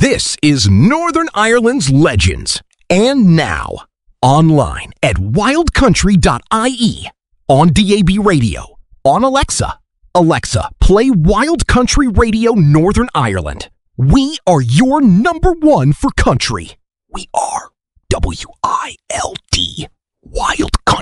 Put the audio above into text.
This is Northern Ireland's Legends. And now, online at wildcountry.ie, on DAB Radio, on Alexa. Alexa, play Wild Country Radio Northern Ireland. We are your number one for country. We are WILD, Wild Country.